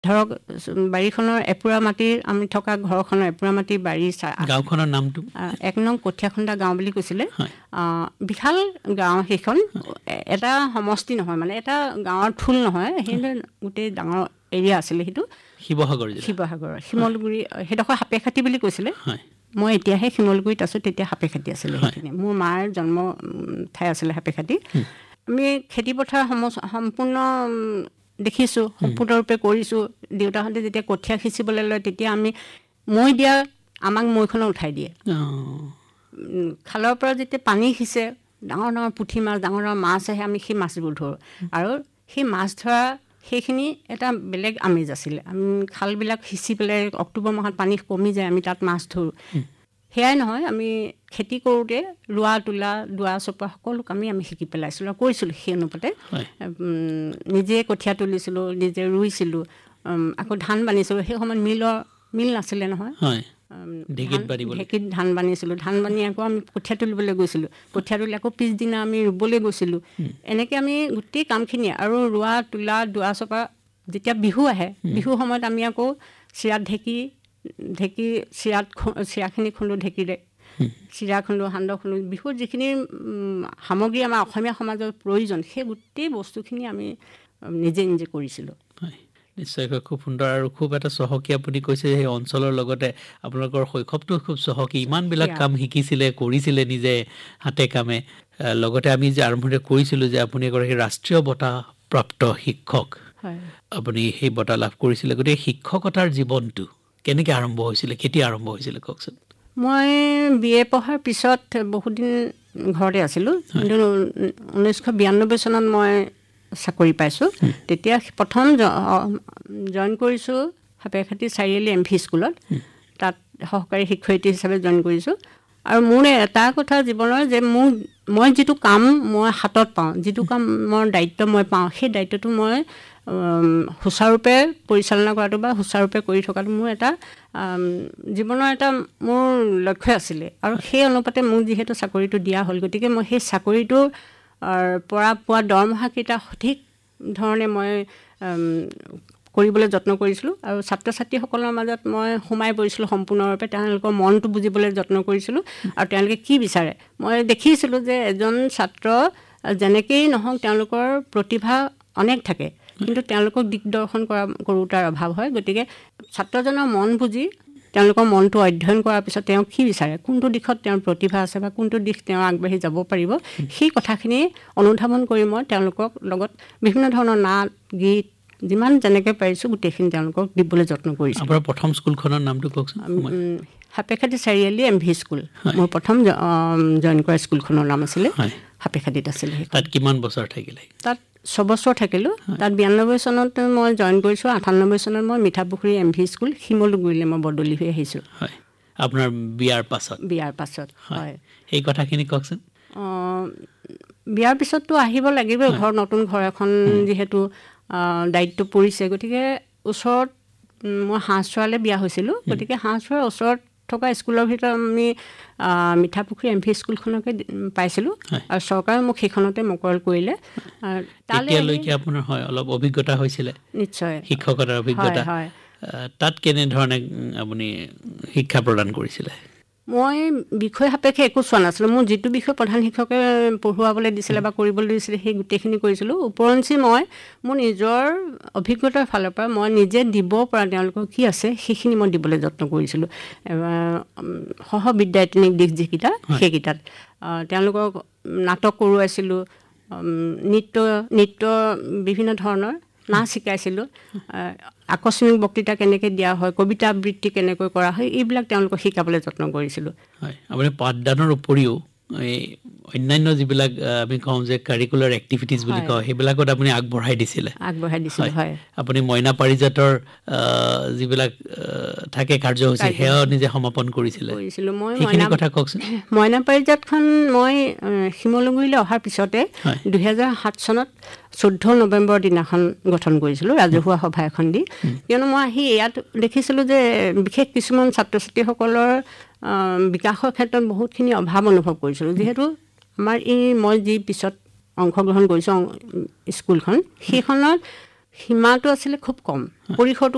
ধৰক বাৰীখনৰ এপুৰা মাটিৰ আমি থকা ঘৰখনৰ এপুৰা মাটিৰ বাৰী গাঁওখনৰ নামটো 1 নং কঠীয়াখুন্দা গাঁও বুলি কৈছিলে বিশাল গাঁও সেইখন এটা সমষ্টি নহয় মানে এটা গাঁৱৰ থুল নহয় সেইখিনি গোটেই ডাঙৰ এৰিয়া আছিলে সেইটো শিৱসাগৰ শিমলুগুৰি সেইডোখৰ সাপেখাতি বুলি কৈছিলে মই এতিয়াহে শিমলুগুৰিত আছোঁ তেতিয়া সাপেখাতি আছিলে সেইখিনি মোৰ মাৰ জন্ম ঠাই আছিলে সাপেখাতি আমি খেতি পথাৰ সম্পূৰ্ণ দেখিছোঁ সম্পূৰ্ণৰূপে কৰিছোঁ দেউতাহঁতে যেতিয়া কঠীয়া সিঁচিবলৈ লয় তেতিয়া আমি আমাক মৈখনত উঠাই দিয়ে খালৰ পৰা যেতিয়া পানী সিঁচে ডাঙৰ ডাঙৰ পুঠি মাছ ডাঙৰ ডাঙৰ মাছ আহে আমি সেই মাছবোৰ ধৰোঁ আৰু সেই মাছ ধৰা সেইখিনি এটা বেলেগ আমেজ আছিলে আমি খালবিলাক সিঁচি পেলাই অক্টোবৰ মাহত পানী কমি যায় আমি তাত মাছ ধৰোঁ সেয়াই নহয় আমি খেতি কৰোঁতে ৰোৱা তোলা দোৱা চপোৱা সকলো কামেই আমি শিকি পেলাইছিলোঁ আৰু কৰিছিলোঁ সেই অনুপাতে নিজে কঠীয়া তুলিছিলোঁ নিজে ৰুইছিলোঁ আকৌ ধান বানিছিলোঁ সেই সময়ত মিল নাছিলে নহয় ঢেঁকীত ধান বানিছিলোঁ ধান বানি আকৌ আমি কঠীয়া তুলিবলৈ গৈছিলোঁ কঠীয়া তুলি আকৌ পিছদিনা আমি ৰুবলৈ গৈছিলোঁ এনেকৈ আমি গোটেই কামখিনি আৰু ৰোৱা তোলা দোৱা চপা যেতিয়া বিহু আহে বিহুৰ সময়ত আমি আকৌ চিৰাখিনি খুন্দো ঢেঁকীৰে চিৰা খুন্দো সান্দহ খুন্দো বিহুত যিখিনি সামগ্ৰী আমাৰ অসমীয়া সমাজৰ প্ৰয়োজন সেই গোটেই বস্তুখিনি আমি নিজে কৰিছিলোঁ নিশ্চয়কৈ খুব সুন্দৰ আৰু খুব এটা চহকী আপুনি কৈছে সেই অঞ্চলৰ লগতে আপোনালোকৰ শৈশৱটো খুব চহকী ইমানবিলাক কাম শিকিছিলে কৰিছিলে নিজে হাতে কামে লগতে আমি যে আৰম্ভণি কৰিছিলোঁ যে আপুনি এগৰাকী ৰাষ্ট্ৰীয় বঁটা প্ৰাপ্ত শিক্ষক আপুনি সেই বঁটা লাভ কৰিছিলে গতিকে শিক্ষকতাৰ জীৱনটো কেনেকৈ আৰম্ভ হৈছিলে কেতিয়া আৰম্ভ হৈছিলে কওকচোন মই BA পঢ়াৰ পিছত বহুত দিন ঘৰতে আছিলোঁ কিন্তু 1992 চনত মই চাকৰি পাইছোঁ তেতিয়া প্ৰথম জইন কৰিছোঁ সাপেখাতি চাৰিআলি MV স্কুলত তাত সহকাৰী শিক্ষয়িত্ৰী হিচাপে জইন কৰিছোঁ আৰু মোৰ এটা কথা জীৱনৰ যে মই যিটো কাম মই হাতত পাওঁ যিটো কামৰ দায়িত্ব মই পাওঁ সেই দায়িত্বটো মই সুচাৰুৰূপে পৰিচালনা কৰাটো বা সুচাৰুৰূপে কৰি থকাটো মোৰ এটা জীৱনৰ এটা মোৰ লক্ষ্য আছিলে আৰু সেই অনুপাতে মোক যিহেতু চাকৰিটো দিয়া হ'ল গতিকে মই সেই চাকৰিটোৰ পৰা পোৱা দৰমহাকেইটা সঠিক ধৰণে মই কৰিবলৈ যত্ন কৰিছিলোঁ আৰু ছাত্ৰ ছাত্ৰীসকলৰ মাজত মই সোমাই পৰিছিলোঁ সম্পূৰ্ণৰূপে তেওঁলোকৰ মনটো বুজিবলৈ যত্ন কৰিছিলোঁ আৰু তেওঁলোকে কি বিচাৰে মই দেখিছিলোঁ যে এজন ছাত্ৰ যেনেকেই নহওক তেওঁলোকৰ প্ৰতিভা অনেক থাকে কিন্তু তেওঁলোকক দিগদৰ্শন কৰোঁতাৰ অভাৱ হয় গতিকে ছাত্ৰজনৰ মন বুজি তেওঁলোকৰ মনটো অধ্যয়ন কৰাৰ পিছত তেওঁ কি বিচাৰে কোনটো দিশত তেওঁৰ প্ৰতিভা আছে বা কোনটো দিশ তেওঁ আগবাঢ়ি যাব পাৰিব সেই কথাখিনি অনুধাৱন কৰি মই তেওঁলোকৰ লগত বিভিন্ন ধৰণৰ নাট গীত যিমান যেনেকৈ পাৰিছোঁ গোটেইখিনি তেওঁলোকক দিবলৈ যত্ন কৰিছোঁ আপোনাৰ প্ৰথম স্কুলখনৰ নামটো কওকচোন সাপেখাতি চাৰিআলি MV স্কুল মোৰ প্ৰথম জইন কৰা স্কুলখনৰ নাম আছিলে সাপেখাতিত আছিলে তাত কিমান বছৰ থাকিলে তাত 6 বছৰ থাকিলোঁ তাত 92 চনত মই জইন কৰিছোঁ 98 চনত মই মিঠাপুখুৰী MV স্কুল শিমলুগুৰিলৈ মই বদলি হৈ আহিছোঁ হয় আপোনাৰ বিয়াৰ পাছত হয় এই কথাখিনি কওকচোন বিয়াৰ পিছততো আহিব লাগিব ঘৰ নতুন ঘৰ এখন যিহেতু দায়িত্ব পৰিছে গতিকে ওচৰত মই হাঁহচৰালৈ বিয়া হৈছিলোঁ গতিকে হাঁহচৰাৰ ওচৰত থকা স্কুলৰ ভিতৰত আমি মিঠাপুখুৰী MV স্কুলখনকে পাইছিলোঁ আৰু চৰকাৰে মোক সেইখনতে মকৰল কৰিলে তালৈকে আপোনাৰ হয় অলপ অভিজ্ঞতা হৈছিলে নিশ্চয় শিক্ষকতাৰ অভিজ্ঞতা তাত কেনেধৰণে আপুনি শিক্ষা প্ৰদান কৰিছিলে মই বিষয় সাপেক্ষে একো চোৱা নাছিলোঁ মোৰ যিটো বিষয় প্ৰধান শিক্ষকে পঢ়ুৱাবলৈ দিছিলে বা কৰিবলৈ দিছিলে সেই গোটেইখিনি কৰিছিলোঁ উপৰঞ্চি মই মোৰ নিজৰ অভিজ্ঞতাৰ ফালৰ পৰা মই নিজে দিব পৰা তেওঁলোকৰ কি আছে সেইখিনি মই দিবলৈ যত্ন কৰিছিলোঁ সহবিদ্যায়তনিক দিশ যিকেইটা সেইকেইটাত তেওঁলোকক নাটক কৰোৱাইছিলোঁ নৃত্য বিভিন্ন ধৰণৰ নাচ শিকাইছিলোঁ আকস্মিক বক্তৃতা কেনেকৈ দিয়া হয় কবিতা আবৃত্তি কেনেকৈ কৰা হয় এইবিলাক তেওঁলোকক শিকাবলৈ যত্ন কৰিছিলোঁ হয় আপুনি পাঠদানৰ উপৰিও এই অন্যান্য যিবিলাক আমি কওঁ যে কাৰিকুলাৰ এক্টিভিটিজ বুলি কওঁ সেইবিলাকত আপুনি আগবঢ়াই দিছিলে হয় আপুনি মইনা পাৰিজাতৰ যিবিলাক থাকে কাৰ্যসূচী সেয়াও নিজে সমাপন কৰিছিলোঁ মই সেইখিনি কথা কওকচোন মইনা পাৰিজাতখন মই শিমলুগুৰিলৈ অহাৰ পিছতে 2007 চনত 14 নৱেম্বৰ দিনাখন গঠন কৰিছিলোঁ ৰাজহুৱা সভা এখন দি কিয়নো মই আহি ইয়াত দেখিছিলোঁ যে বিশেষ কিছুমান ছাত্ৰ ছাত্ৰীসকলৰ বিকাশৰ ক্ষেত্ৰত বহুতখিনি অভাৱ অনুভৱ কৰিছিলোঁ যিহেতু আমাৰ মই যি পিছত অংশগ্ৰহণ কৰিছোঁ স্কুলখন সেইখনত সীমাটো আছিলে খুব কম পৰিসৰটো